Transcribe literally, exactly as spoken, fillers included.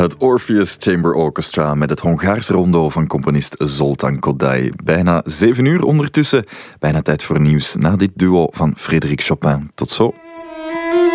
Het Orpheus Chamber Orchestra met het Hongaarse rondo van componist Zoltán Kodály. Bijna zeven uur ondertussen. Bijna tijd voor nieuws na dit duo van Frédéric Chopin. Tot zo.